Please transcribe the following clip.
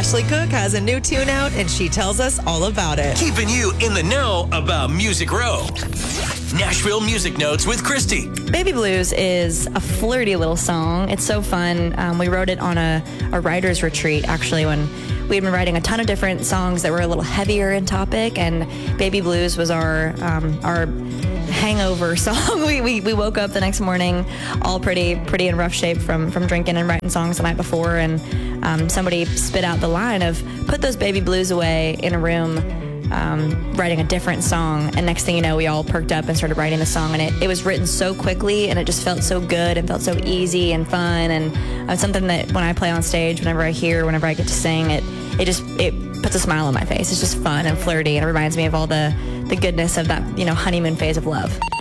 Ashley Cook has a new tune out, and she tells us all about it. Keeping you in the know about Music Row. Nashville Music Notes with Christy. Baby Blues is a flirty little song. It's so fun. We wrote it on a writer's retreat, actually, when we had been writing a ton of different songs that were a little heavier in topic, and Baby Blues was our hangover song. We woke up the next morning all pretty in rough shape from drinking and writing songs the night before, and somebody spit out the line of, put those baby blues away in a room, writing a different song. And next thing you know, we all perked up and started writing the song, and it was written so quickly, and it just felt so good and felt so easy and fun, and it's something that when I play on stage, whenever I get to sing, it puts a smile on my face. It's just fun and flirty, and it reminds me of all the goodness of that, honeymoon phase of love.